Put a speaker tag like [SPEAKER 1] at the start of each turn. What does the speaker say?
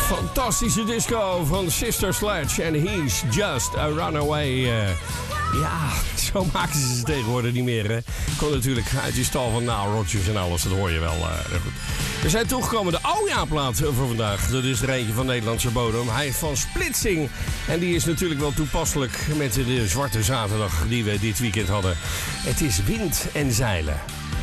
[SPEAKER 1] Fantastische disco van Sister Sledge en He's Just a Runaway. Ja, zo maken ze tegenwoordig niet meer. Hè. Komt natuurlijk uit die stal van Nile Rodgers en alles, dat hoor je wel. Goed. We zijn toegekomen de Ouja-plaat voor vandaag. Dat is er eentje van Nederlandse bodem. Hij is van Splitsing. En die is natuurlijk wel toepasselijk met de Zwarte Zaterdag die we dit weekend hadden. Het is wind en zeilen.